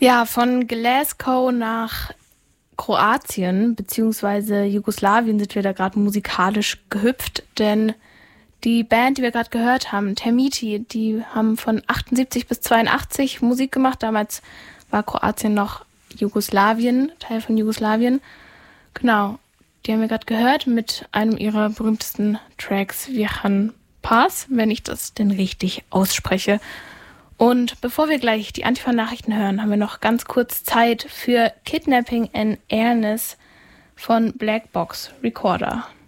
Ja, von Glasgow nach Kroatien bzw. Jugoslawien sind wir da gerade musikalisch gehüpft, denn die Band, die wir gerade gehört haben, Termiti, die haben von 78 bis 82 Musik gemacht. Damals war Kroatien noch Jugoslawien, Teil von Jugoslawien. Genau, die haben wir gerade gehört mit einem ihrer berühmtesten Tracks, Vihan Pass, wenn ich das denn richtig ausspreche. Und bevor wir gleich die Antifa-Nachrichten hören, haben wir noch ganz kurz Zeit für Kidnapping and Airness von Black Box Recorder.